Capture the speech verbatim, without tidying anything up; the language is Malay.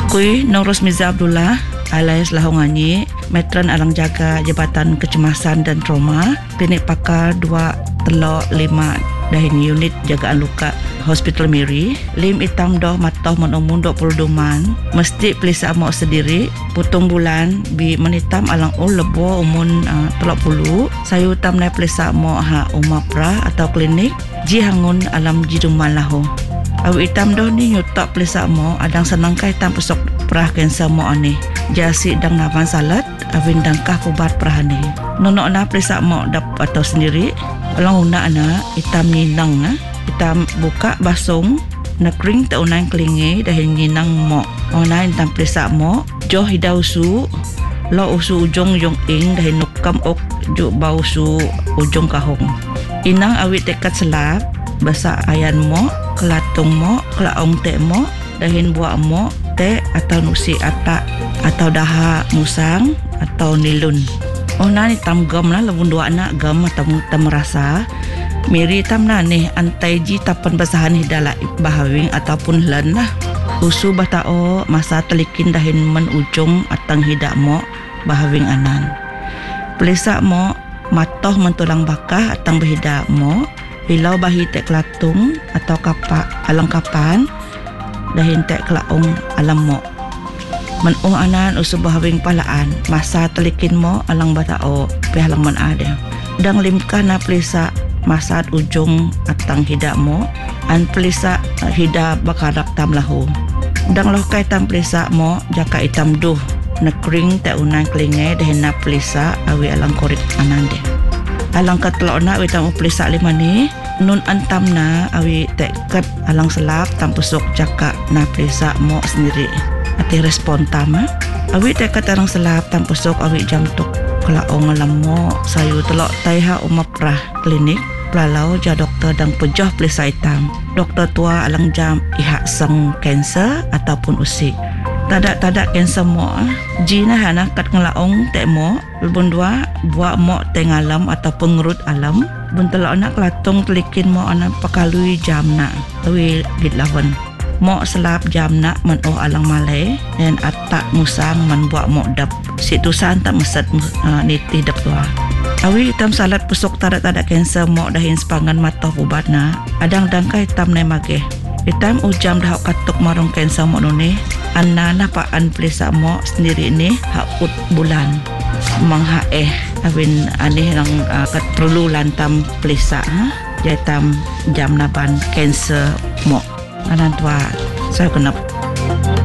Akui Nur Rosmiza Abdullah alias Lahonganyi, Metron Alang Jaga Jabatan Kecemasan dan Trauma, Klinik Pakar dua telok lima dahin unit jagaan luka Hospital Miri. Lim itam doh matoh menumun dua puluh duman, mesti pelisa mok sendiri, putung bulan bi menitam alang ul lebo umun uh, telok puluh, sayu tam na pelisa mok ha umah pra atau klinik, ji hangun alam jiduman lahu. Awi itam doh ni nyutak pelisa mok adang senangkai tam pesok perah kanser mok ani. Jasi dang navan salat, awin dangkah kubat perahani. Nonok na pelisa mok dap atau sendiri, alang una ana itam ninang na. Kita buka basung na kering ta unang kelingi dahil ninang mo. Ang nain tam pelisa mo, jo hidaw su, lo usu ujong yung ing dahil nukam ok jo bau su ujong kahong. Inang awit tekat selap, basa ayan mo, kelatong mo, kelaong te mo, dahil buak mo, te atau nusi atak, atau daha musang, atau nilun. Oh na ni tam gam lah, labun dua anak gam atau tam merasa. Miri tam na ni antai ji tapan basahan hidala bahawing ataupun len lah. Usu batao masa telikin dahin men ujung atang hidak mo bahawing anan. Pelisa mo matoh mentulang bakah atang berhidak mo. Hilau bahi tek latung atau kapak alang kapan dahin tek kelaung alam mo. Menung anan usu bahawing palaan masa telikin mo alang batao pihalang man ada. Dang limkah na pelisa masat ujung atang hidak mo an pelisa hidak bakarak tam lahu. Dang lokai tam pelisa mo jaka itam duh na kering ta unang kelingai dahin na pelisa awi alang korik anande. Alang katlok na awi tam pelisa lima ni nun antam na awi tekat alang selap tam pusuk jaka na pelisa mo sendiri. Ati respon tama awi tekat alang selap tam pusuk awi jam tuk kelaong alam mo sayu telok taiha umaprah klinik. Pelalau ja doktor dan pejoh pelisa hitam. Doktor tua alang jam ihak sang kanser ataupun usik. Tadak-tadak kanser mo jina hana kat ngelaong tek mo lubun dua buat mo tengalam atau pengerut alam buntelak nak kelatung telikin mo anak pakalui jam nak awi gitlawan mo selap jam nak men oh alang malai dan atak musang men buat mo dap situsan tak mesat uh, niti dap tua. Awi hitam salat pusuk tadak-tadak kanser mo dahin sepangan matoh ubat na adang dangkai hitam na mageh. Hitam ujam dah katuk marung kanser mo ni anna na paan pelisa mo sendiri ni hakut bulan mangha eh awin aneh nang uh, kat perlu lantam pelisa ha jaitam jam naban kanser mo anan tua saya kenap